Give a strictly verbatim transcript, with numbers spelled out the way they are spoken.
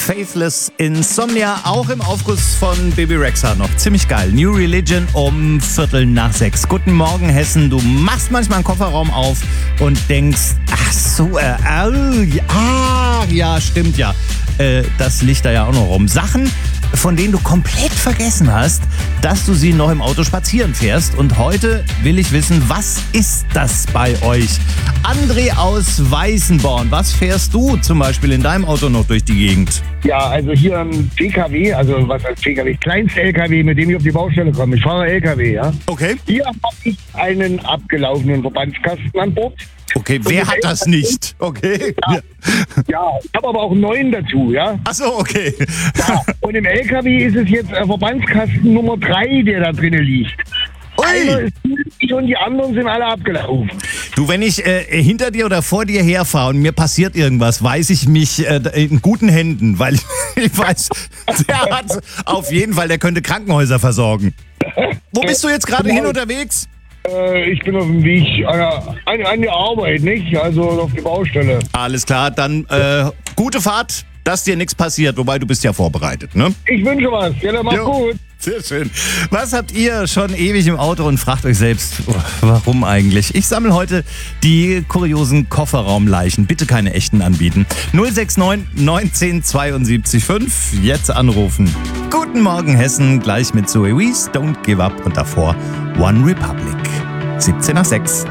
Faithless Insomnia, auch im Aufguss von Bebe Rexha noch. Ziemlich geil. New Religion um Viertel nach sechs. Guten Morgen, Hessen. Du machst manchmal einen Kofferraum auf und denkst, ach so, äh, äh, ah, ja, stimmt ja. Äh, das liegt da ja auch noch rum. Sachen, von denen du komplett vergessen hast, dass du sie noch im Auto spazieren fährst. Und heute will ich wissen, was ist das bei euch? André aus Weißenborn, was fährst du zum Beispiel in deinem Auto noch durch die Gegend? Ja, also hier ein P K W, also was heißt P K W? Kleinster L K W, mit dem ich auf die Baustelle komme. Ich fahre L K W, ja. Okay. Hier habe ich einen abgelaufenen Verbandskasten an Bord. Okay, wer hat das nicht? Okay. Ja, ja, ich habe aber auch einen neuen dazu, ja. Ach so, okay. Ja, und im L K W ist es jetzt äh, Verbandskasten Nummer drei, der da drinnen liegt. Einer Ui. ist gültig und die anderen sind alle abgelaufen. Du, wenn ich äh, hinter dir oder vor dir herfahre und mir passiert irgendwas, weiß ich mich äh, in guten Händen, weil ich, ich weiß, der hat auf jeden Fall, der könnte Krankenhäuser versorgen. Wo bist du jetzt gerade hin unterwegs? Äh, ich bin auf dem Weg an, an, an die Arbeit, nicht? Also auf die Baustelle. Alles klar, dann äh, gute Fahrt, dass dir nichts passiert, wobei du bist ja vorbereitet, ne? Ich wünsche was. Ja, dann mach Jo. gut. Sehr schön. Was habt ihr schon ewig im Auto und fragt euch selbst, oh, warum eigentlich? Ich sammle heute die kuriosen Kofferraumleichen. Bitte keine echten anbieten. null sechs neun neunzehn zweiundsiebzig fünf. Jetzt anrufen. Guten Morgen Hessen, gleich mit Zoe Wees, Don't Give Up und davor One Republic. siebzehn nach sechs.